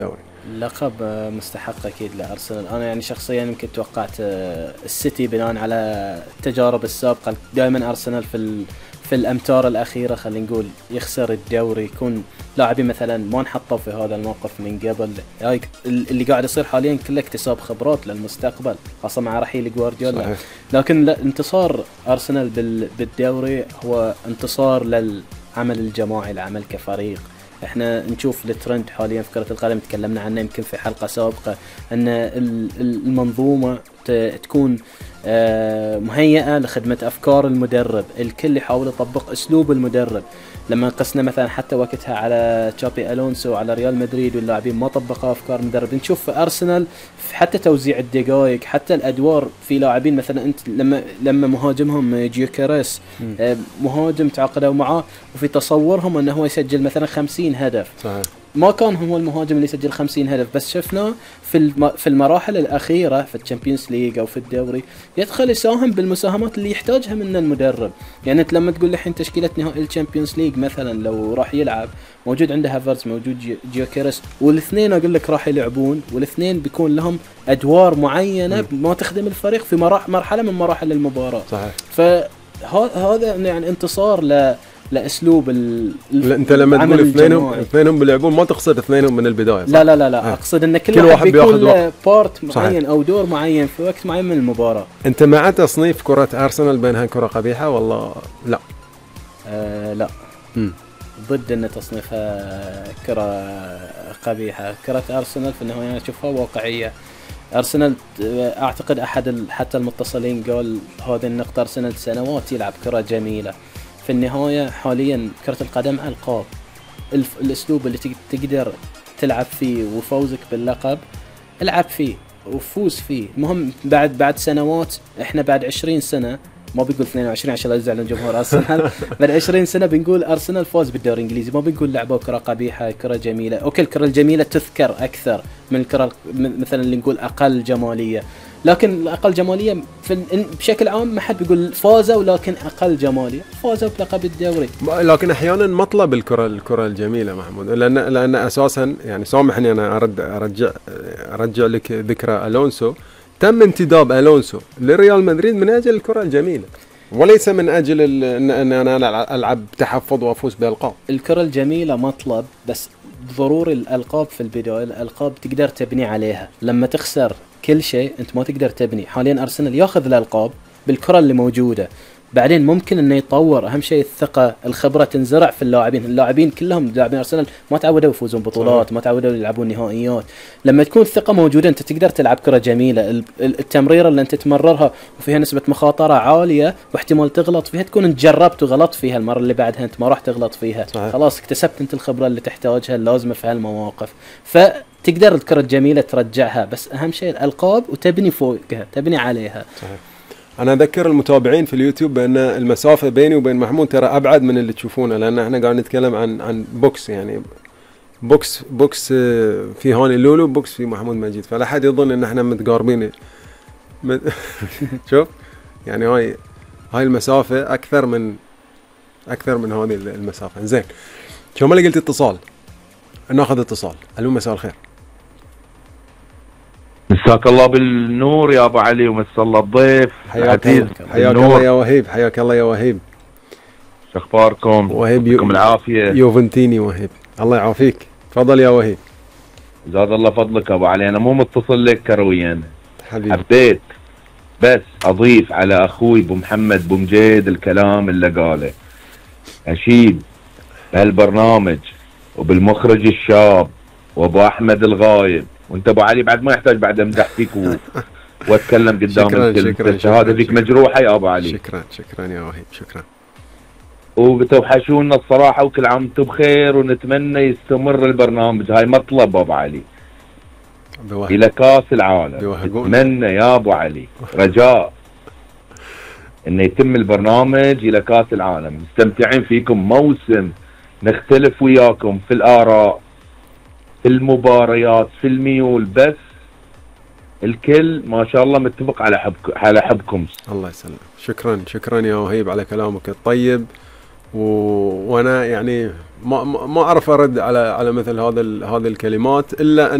لقب مستحق اكيد لارسنال. انا يعني شخصيا يمكن توقعت السيتي بناء على التجارب السابقه. دائما ارسنال في الامتار الاخيره خلينا نقول يخسر الدوري، يكون لاعبين مثلا ما انحطوا في هذا الموقف من قبل. اللي قاعد يصير حاليا كله اكتساب خبرات للمستقبل خاصه مع رحيل جوارديولا. لكن انتصار ارسنال بالدوري هو انتصار للعمل الجماعي، العمل كفريق. احنا نشوف الترند حاليا في كرة القدم، تكلمنا عنه يمكن في حلقة سابقة، ان المنظومة تكون مهيئة لخدمة افكار المدرب، الكل يحاول يطبق اسلوب المدرب. لما قسنا مثلا حتى وقتها على تشابي الونسو على ريال مدريد واللاعبين ما طبقوا افكار المدرب، نشوف في ارسنال حتى توزيع الدقائق، حتى الادوار في لاعبين مثلا انت لما مهاجمهم جيوكيريس مهاجم تعاقدوا معاه وفي تصورهم انه هو يسجل مثلا 50 هدف صحيح. ما كان هو المهاجم اللي يسجل 50 هدف، بس شفناه في المراحل الأخيرة في الشامبيونز ليج أو في الدوري يدخل يساهم بالمساهمات اللي يحتاجها من المدرب. يعني أنت لما تقول الحين تشكيلة نهائي الشامبيونز ليج مثلا لو راح يلعب موجود عنده هافرتز موجود جيوكيريس، والاثنين أقول لك راح يلعبون، والاثنين بيكون لهم أدوار معينة ما تخدم الفريق في مرحلة من مراحل المباراة صحيح. فهذا يعني انتصار لاسلوب انت لما تقول اثنينهم بيلعبون ما تقصد اثنينهم من البدايه صح؟ لا اقصد ان كل واحد بيكون بارت معين او دور معين في وقت معين من المباراه. انت مع تصنيف كره ارسنال بانها كره قبيحه ولا لا؟ لا ضد ان تصنيفها كره قبيحه. كره ارسنال في النهايه اشوفها واقعيه. ارسنال اعتقد احد حتى المتصلين قال هذه النقطه، ارسنال سنوات يلعب كره جميله. في النهاية حاليا كرة القدم ألقاب، الأسلوب اللي تقدر تلعب فيه وفوزك باللقب العب فيه وفوز فيه. المهم بعد سنوات، احنا بعد 20 سنة، ما بنقول 22 عشان لا يزعلون جمهور أرسنال بعد 20 سنة بنقول أرسنال فوز بالدوري الإنجليزي، ما بنقول لعبوا كرة قبيحة كرة جميلة. أوكي الكرة الجميلة تذكر أكثر من الكرة مثلا اللي نقول أقل جمالية، لكن الأقل جمالية بشكل عام ما حد بيقول فازوا، لكن أقل جمالية فازوا بلقب الدوري. لكن أحيانا مطلب الكرة الجميلة محمود، لأن أساسا يعني سامحني أنا أرجع لك ذكرى ألونسو. تم انتداب ألونسو لريال مدريد من أجل الكرة الجميلة وليس من أجل أن أنا ألعب تحفظ وأفوز بألقاب. الكرة الجميلة مطلب، بس ضروري الألقاب في البداية. الألقاب تقدر تبني عليها، لما تخسر كل شيء أنت ما تقدر تبني. حاليا أرسنال ياخذ الألقاب بالكرة اللي موجودة، بعدين ممكن انه يتطور. اهم شيء الثقه، الخبره تنزرع في اللاعبين كلهم لاعبين ارسنال ما تعودوا يفوزون بطولات، ما تعودوا يلعبون نهائيات. لما تكون الثقه موجوده انت تقدر تلعب كره جميله. التمريره اللي انت تمررها وفيها نسبه مخاطره عاليه واحتمال تغلط فيها، تكون انت جربت وغلطت فيها، المره اللي بعدها انت ما راح تغلط فيها صحيح. خلاص اكتسبت انت الخبره اللي تحتاجها اللازمه في هالمواقف، فتقدر الكره الجميله ترجعها. بس اهم شيء الالقاب وتبني فوقها، تبني عليها صحيح. أنا أذكر المتابعين في اليوتيوب بأن المسافة بيني وبين محمود ترى أبعد من اللي تشوفونه، لأن إحنا قاعد نتكلم عن بوكس، يعني بوكس في هاني لولو، بوكس في محمود مجيد، فلا حد يظن إن إحنا متقاربين. شوف يعني هاي المسافة أكثر من هذه المسافة. زين شو ما قلت اتصال، ناخذ اتصال. ألو مساء الخير. مساك الله بالنور يا ابو علي، ومسا الله الضيف. حياك الله يا وهيب. حياك الله يا وهيب. شو اخباركم؟ وهيب يعطيكم العافيه. يوفنتيني وهيب. الله يعافيك. تفضل يا وهيب. زاد الله فضلك يا ابو علي. انا مو متصل لك كرويا حبيبي، حبيت بس اضيف على اخوي ابو محمد ابو مجيد الكلام اللي قاله. اشيد بهالبرنامج وبالمخرج الشاب وابو احمد الغايب، وانت ابو علي بعد ما يحتاج بعد امدح فيك واتكلم قدام الكل. الشهاده فيك مجروحه يا ابو علي. شكرا يا وهيب، شكرا. وبتوحشونا الصراحه، وكل عام وانتم بخير، ونتمنى يستمر البرنامج. هاي مطلب ابو علي الى كاس العالم. نتمنى يا ابو علي رجاء انه يتم البرنامج الى كاس العالم. مستمتعين فيكم موسم، نختلف وياكم في الاراء في المباريات في الميول، بس الكل ما شاء الله متفق على حبكم. الله يسلمك. شكرا يا وهيب على كلامك الطيب. وانا يعني ما اعرف ارد على مثل هذه الكلمات الا